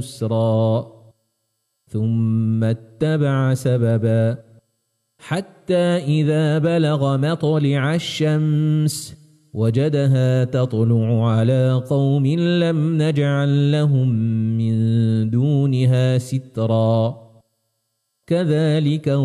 يسرا ثم اتبع سببا حتى إذا بلغ مطلع الشمس وجدها تطلع على قوم لم نجعل لهم من دونها سترا كذلك